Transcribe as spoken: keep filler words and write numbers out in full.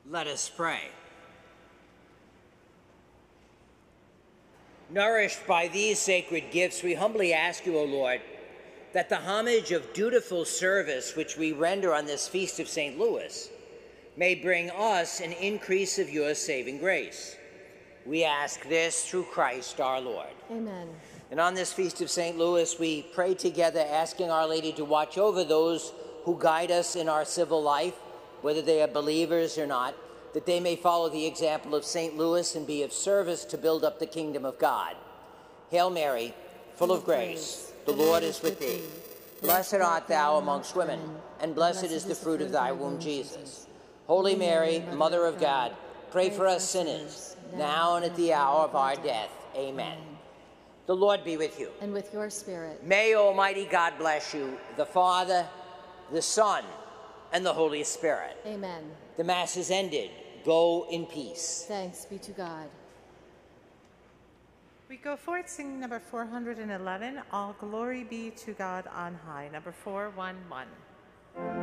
Let us pray. Nourished by these sacred gifts, we humbly ask you, O Lord, that the homage of dutiful service which we render on this feast of Saint Louis may bring us an increase of your saving grace. We ask this through Christ our Lord. Amen. And on this feast of Saint Louis, we pray together, asking Our Lady to watch over those who guide us in our civil life, whether they are believers or not, that they may follow the example of Saint Louis and be of service to build up the kingdom of God. Hail Mary, full of grace, the Lord is with thee. Blessed art thou amongst women, and blessed is the fruit of thy womb, Jesus. Holy Mary, Mother of God, pray for us sinners, now and at the hour of our death. Amen. The Lord be with you. And with your spirit. May Almighty God bless you, the Father, the Son, and the Holy Spirit. Amen. The Mass is ended. Go in peace. Thanks be to God. We go forward singing number four hundred eleven, All Glory Be to God on High, number four one one.